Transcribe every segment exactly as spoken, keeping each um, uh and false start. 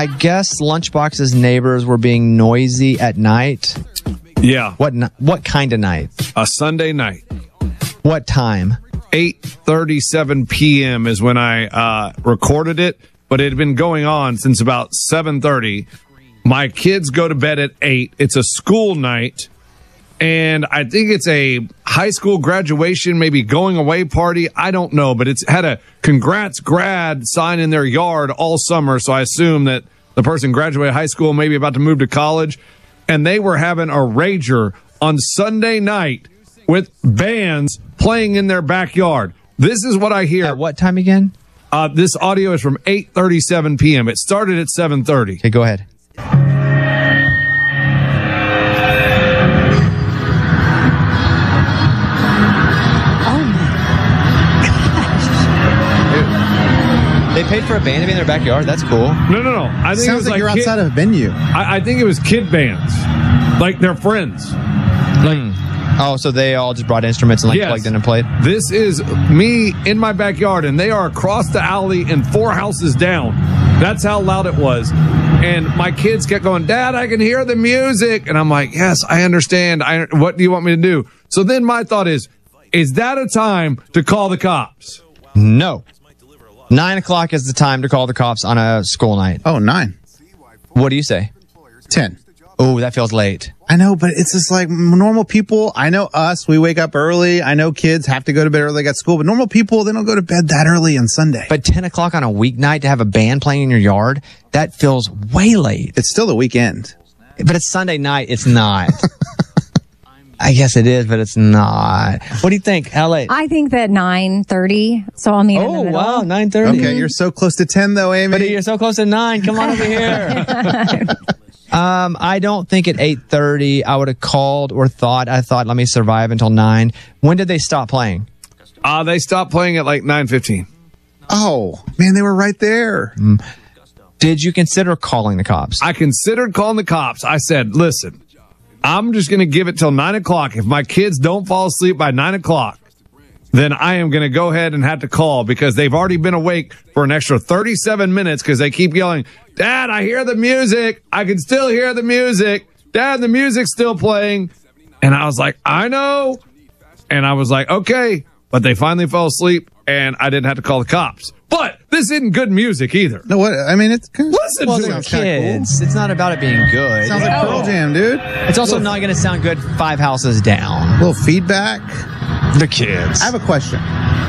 I guess Lunchbox's neighbors were being noisy at night. Yeah. What what kind of night? A Sunday night. What time? eight thirty-seven p.m. is when I uh, recorded it, but it had been going on since about seven thirty. My kids go to bed at eight. It's a school night, and I think it's a high school graduation, maybe going away party. I don't know, but it's had a congrats grad sign in their yard all summer, so I assume that the person graduated high school, maybe about to move to college, and they were having a rager on Sunday night with bands playing in their backyard. This is what I hear. At what time again? Uh, this audio is from eight thirty-seven p.m. It started at seven thirty. Okay, go ahead. They paid for a band to be in their backyard? That's cool. No, no, no. I think it Sounds was like, like you're kid, outside of a venue. I, I think it was kid bands, like their friends. Like, oh, so they all just brought instruments and like Yes. plugged in and played? This is me in my backyard, and they are across the alley and four houses down. That's how loud it was. And my kids kept going, Dad, I can hear the music. And I'm like, yes, I understand. I, what do you want me to do? So then my thought is, is that a time to call the cops? No. Nine o'clock is the time to call the cops on a school night. Oh, nine. What do you say? Ten. Oh, that feels late. I know, but it's just like normal people. I know us, we wake up early. I know kids have to go to bed early at school, but normal people, they don't go to bed that early on Sunday. But ten o'clock on a weeknight to have a band playing in your yard, that feels way late. It's still the weekend. But it's Sunday night. It's not. I guess it is, but it's not. What do you think? How late? I think that nine thirty. So I'll meet in the Oh, middle. wow. nine thirty. Okay, you're so close to ten though, Amy. But you're so close to nine. Come on over here. um, I don't think at eight thirty I would have called or thought. I thought, let me survive until nine. When did they stop playing? Uh, they stopped playing at like nine fifteen. Oh, man, they were right there. Did you consider calling the cops? I considered calling the cops. I said, listen, I'm just going to give it till nine o'clock. If my kids don't fall asleep by nine o'clock, then I am going to go ahead and have to call because they've already been awake for an extra thirty-seven minutes because they keep yelling, Dad, I hear the music. I can still hear the music. Dad, the music's still playing. And I was like, I know. And I was like, okay. But they finally fell asleep and I didn't have to call the cops. But this isn't good music either. No, what? I mean, it's kind of, Listen Well, to they're it. kids. It's not about it being good. sounds like Pearl Jam, dude. It's also not going to sound good five houses down. A little feedback. The kids. I have a question.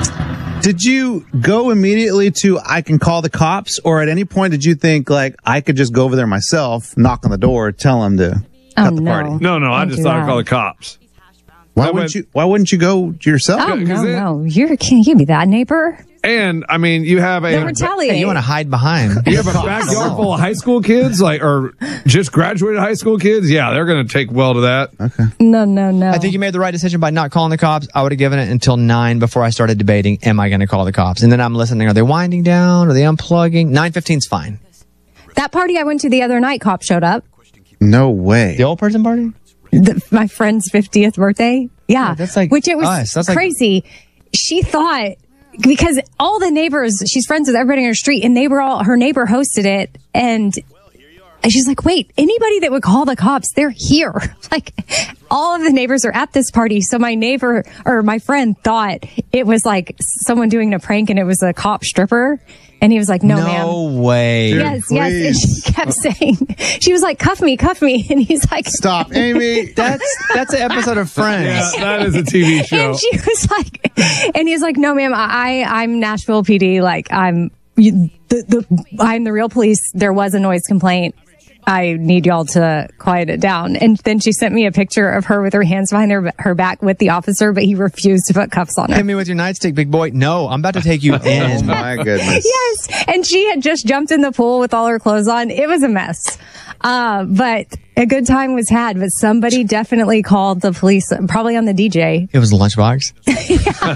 Did you go immediately to I can call the cops, or at any point did you think like I could just go over there myself, knock on the door, tell them to Oh, cut the no. party? No, no, I Don't just do thought I'd that. call the cops. Why I wouldn't went- you? Why wouldn't you go yourself? Oh, no, Because it- no. You can't give me that, neighbor. And I mean, you have They'll a retaliate. Hey, you want to hide behind. you have a backyard full of high school kids, like or just graduated high school kids. Yeah, they're going to take well to that. Okay. No, no, no. I think you made the right decision by not calling the cops. I would have given it until nine before I started debating, am I going to call the cops? And then I'm listening. Are they winding down? Are they unplugging? nine fifteen's fine. That party I went to the other night, cop showed up. No way. The old person party? The, my friend's fiftieth birthday. Yeah. Yeah, that's like Which it was us. That's like- crazy. She thought, because all the neighbors, she's friends with everybody on her street, and they were all, her neighbor hosted it. And and she's like, wait, anybody that would call the cops, they're here. Like, all of the neighbors are at this party. So my neighbor or my friend thought it was like someone doing a prank and it was a cop stripper. And he was like, no, ma'am. No way. Yes, yes. And she kept saying, she was like, cuff me, cuff me. And he's like, Stop, Amy. That's that's an episode of Friends. Yeah, that is a T V show. and she was like, and he's like, no, ma'am, I, I'm Nashville P D. Like, I'm, you, the, the, I'm the real police. There was a noise complaint. I need y'all to quiet it down. And then she sent me a picture of her with her hands behind her, her back with the officer, but he refused to put cuffs on her. Hit me with your nightstick, big boy. No, I'm about to take you Oh in. my goodness. Yes. And she had just jumped in the pool with all her clothes on. It was a mess. Uh, but a good time was had, but somebody definitely called the police, probably on the D J. It was a lunchbox.